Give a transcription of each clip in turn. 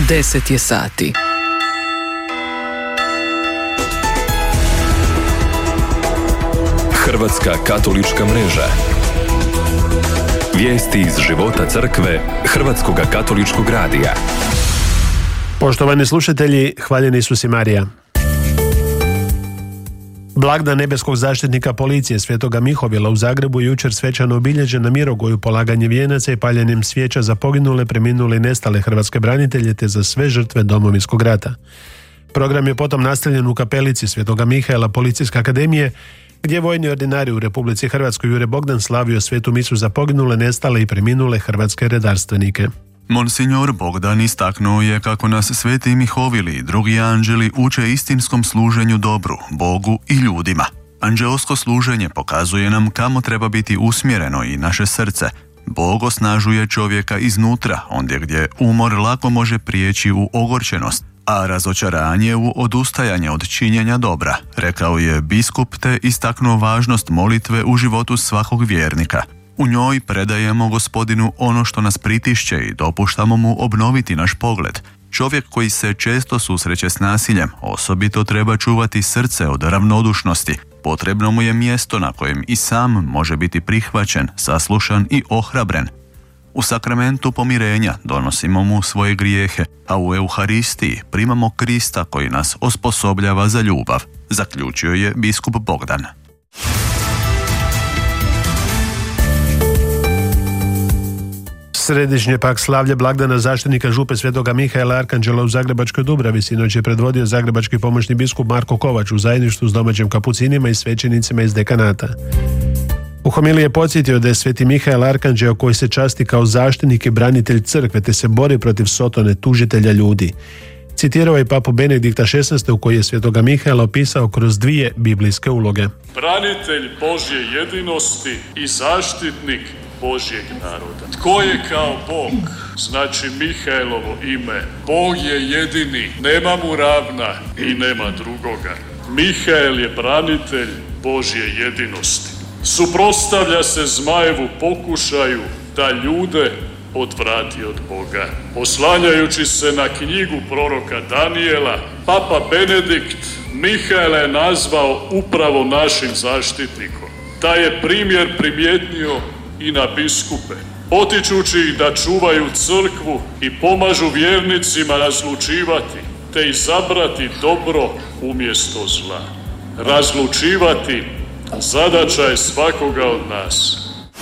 10 je sati. Hrvatska katolička mreža. Vijesti iz života crkve Hrvatskoga katoličkog radija. Poštovani slušatelji, hvaljeni Isus i Marija. Blagdan nebeskog zaštitnika policije Svetoga Mihovila u Zagrebu jučer svečano obilježen na Mirogoju polaganjem vijenaca i paljenjem svijeća za poginule, preminule i nestale hrvatske branitelje te za sve žrtve Domovinskog rata. Program je potom nastavljen u kapelici Svetoga Mihaela Policijske akademije, gdje vojni ordinari u Republici Hrvatskoj Jure Bogdan slavio svetu misu za poginule, nestale i preminule hrvatske redarstvenike. Monsignor Bogdan istaknuo je kako nas sveti Mihovili i drugi anđeli uče istinskom služenju dobru, Bogu i ljudima. Anđelsko služenje pokazuje nam kamo treba biti usmjereno i naše srce. Bog osnažuje čovjeka iznutra, ondje gdje umor lako može prijeći u ogorčenost, a razočaranje u odustajanje od činjenja dobra, rekao je biskup te istaknuo važnost molitve u životu svakog vjernika. U njoj predajemo Gospodinu ono što nas pritišće i dopuštamo mu obnoviti naš pogled. Čovjek koji se često susreće s nasiljem osobito treba čuvati srce od ravnodušnosti. Potrebno mu je mjesto na kojem i sam može biti prihvaćen, saslušan i ohrabren. U sakramentu pomirenja donosimo mu svoje grijehe, a u Euharistiji primamo Krista koji nas osposobljava za ljubav, zaključio je biskup Bogdan. Središnje pak slavlje blagdana zaštitnika župe Svetoga Mihaela Arkanđela u Zagrebačkoj Dubravi sinoć je predvodio zagrebački pomoćni biskup Marko Kovač u zajedništvu s domaćim kapucinima i svećenicima iz dekanata. U homiliji je podsjetio da je sveti Mihael Arkanđeo koji se časti kao zaštitnik i branitelj crkve te se bori protiv Sotone, tužitelja ljudi. Citirao je papu Benedikta XVI u koji je Svetoga Mihaela opisao kroz dvije biblijske uloge. Branitelj Božje jedinosti i zaštitnik Božjeg naroda. Tko je kao Bog? Znači Mihaelovo ime. Bog je jedini, nema mu ravna i nema drugoga. Mihael je branitelj Božje jedinosti. Suprotstavlja se zmajevu pokušaju da ljude odvrati od Boga. Oslanjajući se na knjigu proroka Danijela, papa Benedikt Mihaela je nazvao upravo našim zaštitnikom. Taj je primjer primijetnio i na biskupe, potičući ih da čuvaju crkvu i pomažu vjernicima razlučivati te izabrati dobro umjesto zla. Razlučivati zadaća je svakoga od nas.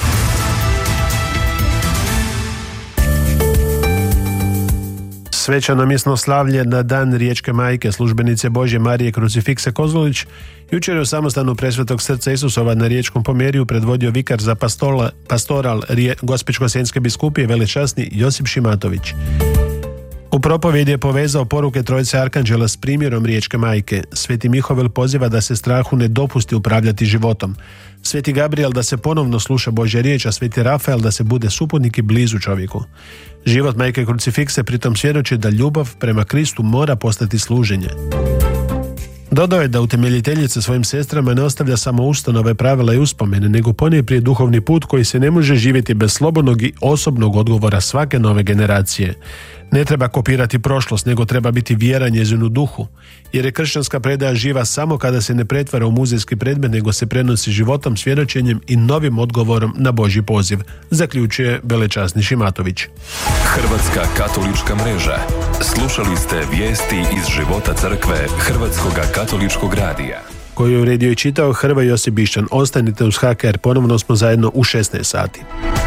Svečano misno slavlje na dan Riječke majke, službenice Božje Marije Krucifikse Kozolić, jučer je u samostanu Presvetog srca Isusova na Riječkom Pomjeriju predvodio vikar za pastoral Gospićko-senjske biskupije velečasni Josip Šimatović. U propovjedi je povezao poruke Trojice Arkanđela s primjerom Riječke majke. Sveti Mihovil poziva da se strahu ne dopusti upravljati životom. Sveti Gabriel da se ponovno sluša Božja riječ, a Sveti Rafael da se bude suputnik i blizu čovjeku. Život majke Krucifikse pritom svjedoči da ljubav prema Kristu mora postati služenje. Dodao je da utemeljiteljica svojim sestrama ne ostavlja samo ustanove, pravila i uspomene, nego ponajprije duhovni put koji se ne može živjeti bez slobodnog i osobnog odgovora svake nove generacije. Ne treba kopirati prošlost, nego treba biti vjera njezinu duhu, jer je kršćanska predaja živa samo kada se ne pretvara u muzejski predmet, nego se prenosi životom, svjedočenjem i novim odgovorom na Božji poziv, zaključuje velečasni Šimatović. Hrvatska katolička mreža. Slušali ste vijesti iz života crkve Hrvatskoga katoličkog radija, koju je uredio i čitao Hrvoje Josip Bišćan. Ostanite uz HKR, ponovno smo zajedno u 16 sati.